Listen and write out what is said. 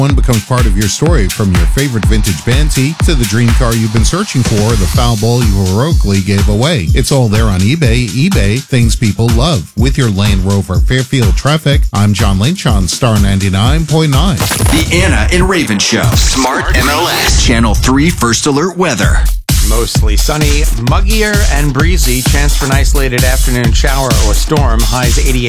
One becomes part of your story, from your favorite vintage band tee to the dream car you've been searching for, or the foul ball you heroically gave away. It's all there on eBay. eBay, things people love. With your Land Rover Fairfield traffic, I'm John Lynch on Star 99.9. The Anna and Raven Show. Smart MLS. Channel 3 First Alert Weather. Mostly sunny, muggier and breezy. Chance for an isolated afternoon shower or storm. Highs 88.